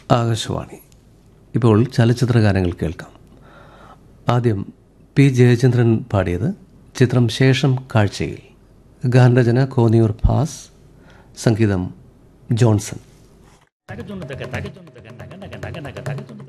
ആകാശവാണി. ഇപ്പോൾ ചലച്ചിത്ര ഗാനങ്ങൾ കേൾക്കാം. ആദ്യം പി ജയചന്ദ്രൻ പാടിയത് ചിത്രം ശേഷം കാഴ്ചയിൽ. ഗാനരചന കോന്നിയൂർ ഭാസ്, സംഗീതം ജോൺസൺ.